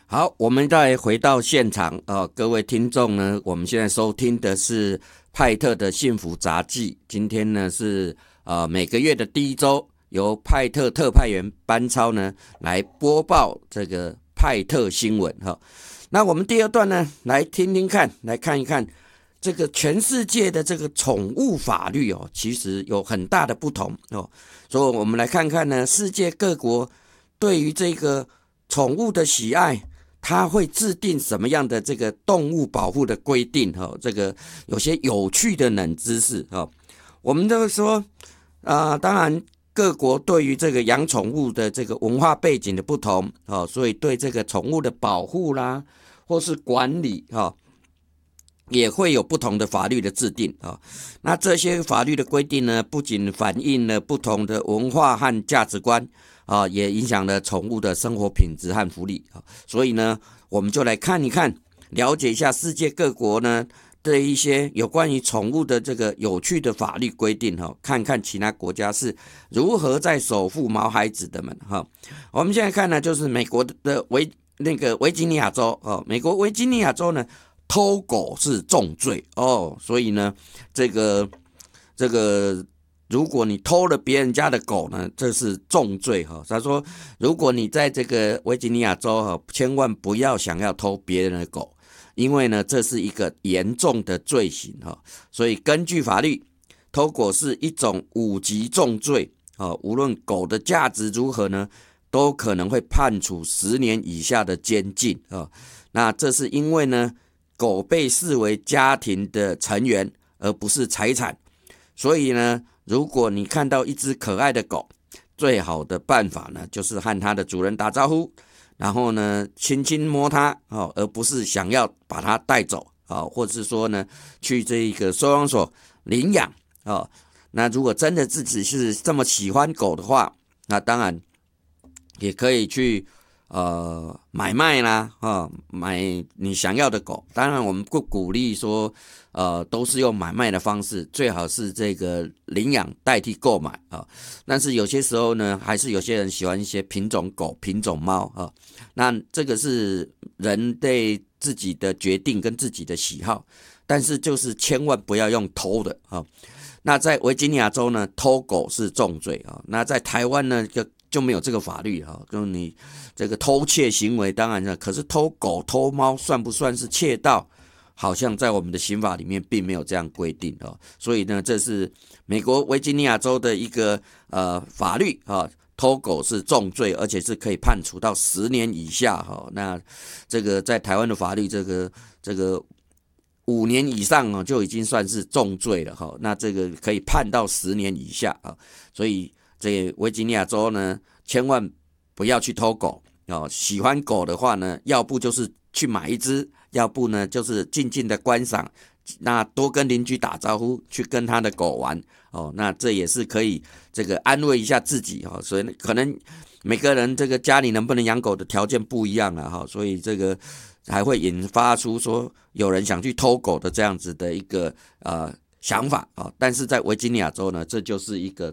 好，我们再回到现场各位听众呢，我们现在收听的是派特的幸福杂技。今天呢是每个月的第一周，由派特特派员班超呢来播报这个派特新闻哈。那我们第二段呢，来听听看，来看一看这个全世界的这个宠物法律其实有很大的不同所以我们来看看呢，世界各国对于这个宠物的喜爱，它会制定什么样的这个动物保护的规定这个有些有趣的冷知识我们都说当然各国对于这个养宠物的这个文化背景的不同所以对这个宠物的保护啦，或是管理也会有不同的法律的制定那这些法律的规定呢，不仅反映了不同的文化和价值观也影响了宠物的生活品质和福利所以呢，我们就来看一看，了解一下世界各国呢的一些有关于宠物的这个有趣的法律规定看看其他国家是如何在守护毛孩子的们我们现在看呢，就是美国的维吉尼亚州美国维吉尼亚州呢，偷狗是重罪所以呢，这个如果你偷了别人家的狗呢，这是重罪他说，如果你在这个维吉尼亚州千万不要想要偷别人的狗，因为呢，这是一个严重的罪行所以根据法律，偷狗是一种5级重罪无论狗的价值如何呢，都可能会判处10年以下的监禁那这是因为呢，狗被视为家庭的成员，而不是财产，所以呢，如果你看到一只可爱的狗，最好的办法呢，就是和它的主人打招呼，然后呢，轻轻摸它而不是想要把它带走或者是说呢，去这个收容所领养那如果真的自己是这么喜欢狗的话，那当然也可以去买卖啦买你想要的狗。当然我们不鼓励说都是用买卖的方式，最好是这个领养代替购买但是有些时候呢，还是有些人喜欢一些品种狗品种猫那这个是人对自己的决定跟自己的喜好，但是就是千万不要用偷的那在维吉尼亚州呢，偷狗是重罪那在台湾呢就没有这个法律就你这个偷窃行为，当然了，可是偷狗偷猫算不算是窃盗，好像在我们的刑法里面并没有这样规定所以呢，这是美国维吉尼亚州的一个法律偷狗是重罪，而且是可以判处到10年以下那这个在台湾的法律，这个5年以上就已经算是重罪了那这个可以判到10年以下所以这维吉尼亚州呢，千万不要去偷狗喜欢狗的话呢，要不就是去买一只，要不呢就是静静的观赏，那多跟邻居打招呼，去跟他的狗玩那这也是可以这个安慰一下自己所以可能每个人这个家里能不能养狗的条件不一样所以这个还会引发出说有人想去偷狗的这样子的一个想法但是在维吉尼亚州呢，这就是一个